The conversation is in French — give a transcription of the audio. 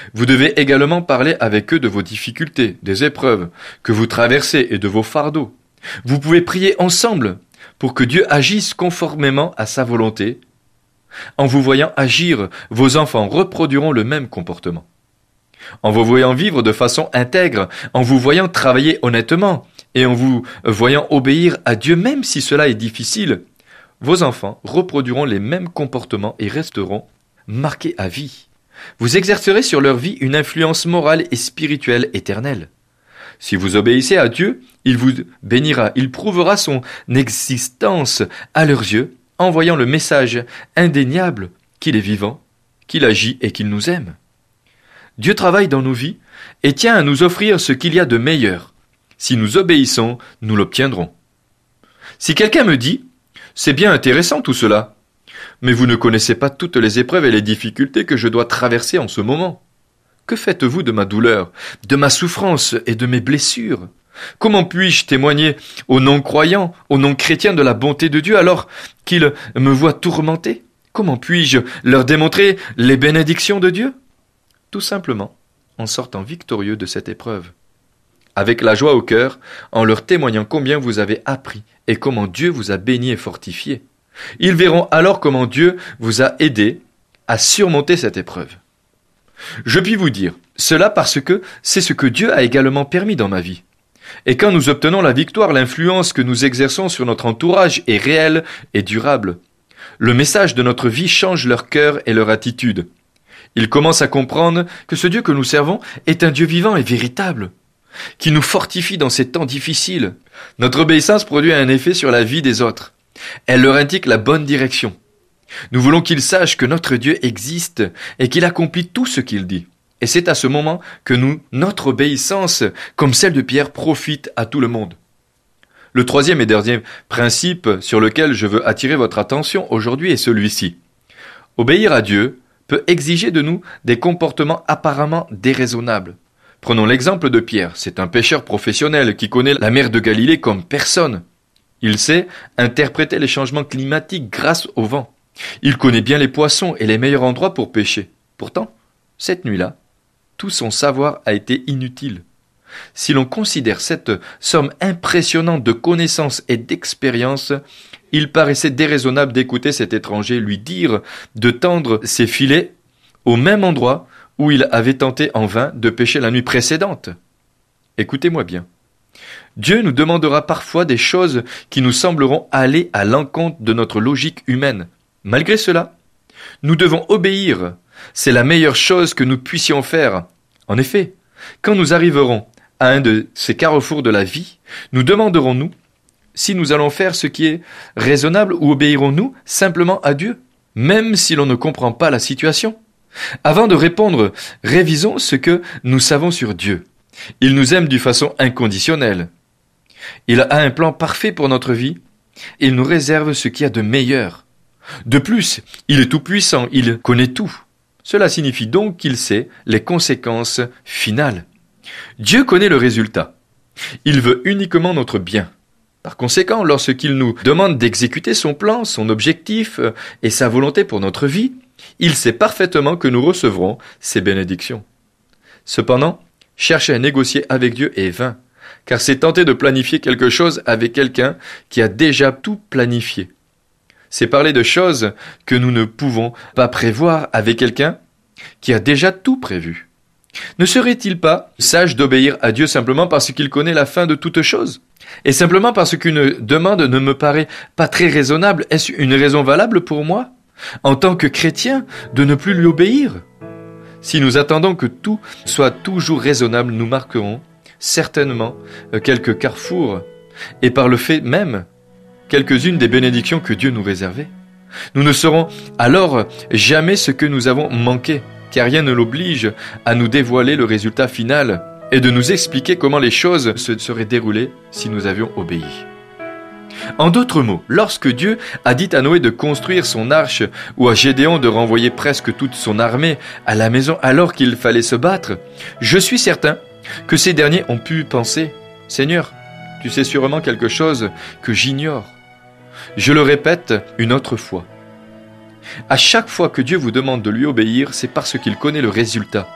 Vous devez également parler avec eux de vos difficultés, des épreuves que vous traversez et de vos fardeaux. Vous pouvez prier ensemble pour que Dieu agisse conformément à sa volonté. En vous voyant agir, vos enfants reproduiront le même comportement. En vous voyant vivre de façon intègre, en vous voyant travailler honnêtement et en vous voyant obéir à Dieu même si cela est difficile, vos enfants reproduiront les mêmes comportements et resteront marqués à vie. Vous exercerez sur leur vie une influence morale et spirituelle éternelle. Si vous obéissez à Dieu, il vous bénira, il prouvera son existence à leurs yeux, envoyant le message indéniable qu'il est vivant, qu'il agit et qu'il nous aime. Dieu travaille dans nos vies et tient à nous offrir ce qu'il y a de meilleur. Si nous obéissons, nous l'obtiendrons. Si quelqu'un me dit « C'est bien intéressant tout cela », mais vous ne connaissez pas toutes les épreuves et les difficultés que je dois traverser en ce moment. Que faites-vous de ma douleur, de ma souffrance et de mes blessures? Comment puis-je témoigner aux non-croyants, aux non-chrétiens de la bonté de Dieu alors qu'ils me voient tourmenté? Comment puis-je leur démontrer les bénédictions de Dieu? Tout simplement en sortant victorieux de cette épreuve. Avec la joie au cœur, en leur témoignant combien vous avez appris et comment Dieu vous a béni et fortifié. Ils verront alors comment Dieu vous a aidé à surmonter cette épreuve. Je puis vous dire cela parce que c'est ce que Dieu a également permis dans ma vie. Et quand nous obtenons la victoire, l'influence que nous exerçons sur notre entourage est réelle et durable. Le message de notre vie change leur cœur et leur attitude. Ils commencent à comprendre que ce Dieu que nous servons est un Dieu vivant et véritable, qui nous fortifie dans ces temps difficiles. Notre obéissance produit un effet sur la vie des autres. Elle leur indique la bonne direction. Nous voulons qu'ils sachent que notre Dieu existe et qu'il accomplit tout ce qu'il dit. Et c'est à ce moment que notre obéissance, comme celle de Pierre, profite à tout le monde. Le troisième et dernier principe sur lequel je veux attirer votre attention aujourd'hui est celui-ci. Obéir à Dieu peut exiger de nous des comportements apparemment déraisonnables. Prenons l'exemple de Pierre. C'est un pêcheur professionnel qui connaît la mer de Galilée comme personne. Il sait interpréter les changements climatiques grâce au vent. Il connaît bien les poissons et les meilleurs endroits pour pêcher. Pourtant, cette nuit-là, tout son savoir a été inutile. Si l'on considère cette somme impressionnante de connaissances et d'expérience, il paraissait déraisonnable d'écouter cet étranger lui dire de tendre ses filets au même endroit où il avait tenté en vain de pêcher la nuit précédente. Écoutez-moi bien. Dieu nous demandera parfois des choses qui nous sembleront aller à l'encontre de notre logique humaine. Malgré cela, nous devons obéir. C'est la meilleure chose que nous puissions faire. En effet, quand nous arriverons à un de ces carrefours de la vie, nous demanderons-nous si nous allons faire ce qui est raisonnable ou obéirons-nous simplement à Dieu, même si l'on ne comprend pas la situation. Avant de répondre, révisons ce que nous savons sur Dieu. Il nous aime d'une façon inconditionnelle. Il a un plan parfait pour notre vie. Il nous réserve ce qu'il y a de meilleur. De plus, il est tout-puissant, il connaît tout. Cela signifie donc qu'il sait les conséquences finales. Dieu connaît le résultat. Il veut uniquement notre bien. Par conséquent, lorsqu'il nous demande d'exécuter son plan, son objectif et sa volonté pour notre vie, il sait parfaitement que nous recevrons ses bénédictions. Cependant, chercher à négocier avec Dieu est vain, car c'est tenter de planifier quelque chose avec quelqu'un qui a déjà tout planifié. C'est parler de choses que nous ne pouvons pas prévoir avec quelqu'un qui a déjà tout prévu. Ne serait-il pas sage d'obéir à Dieu simplement parce qu'il connaît la fin de toute chose? Et simplement parce qu'une demande ne me paraît pas très raisonnable, est-ce une raison valable pour moi, en tant que chrétien, de ne plus lui obéir? Si nous attendons que tout soit toujours raisonnable, nous marquerons certainement quelques carrefours, et par le fait même, quelques-unes des bénédictions que Dieu nous réservait. Nous ne saurons alors jamais ce que nous avons manqué, car rien ne l'oblige à nous dévoiler le résultat final et de nous expliquer comment les choses se seraient déroulées si nous avions obéi. En d'autres mots, lorsque Dieu a dit à Noé de construire son arche ou à Gédéon de renvoyer presque toute son armée à la maison alors qu'il fallait se battre, je suis certain que ces derniers ont pu penser « Seigneur, tu sais sûrement quelque chose que j'ignore. » Je le répète une autre fois. À chaque fois que Dieu vous demande de lui obéir, c'est parce qu'il connaît le résultat.